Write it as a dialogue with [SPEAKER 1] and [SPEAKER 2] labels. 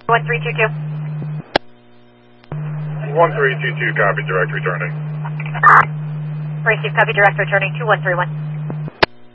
[SPEAKER 1] 1322.
[SPEAKER 2] 1322, copy, direct returning.
[SPEAKER 1] Receive, copy, direct returning 2131.